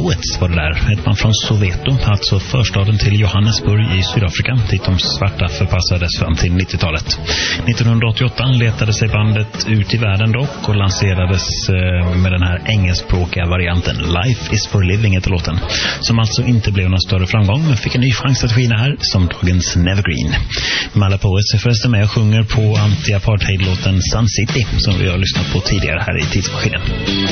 Poets var det där. Ett band från Soweto, alltså förstaden till Johannesburg i Sydafrika, dit de svarta förpassades fram till 90-talet. 1988 letade sig bandet ut i världen dock och lanserades med den här engelskspråkiga varianten Life is for living heter låten, som alltså inte blev någon större framgång men fick en ny chans att skina här som dagens Nevergreen. Mala Poets är förresten med och sjunger på anti-apartheid-låten Sun City som vi har lyssnat på tidigare här i tidsmaskinen.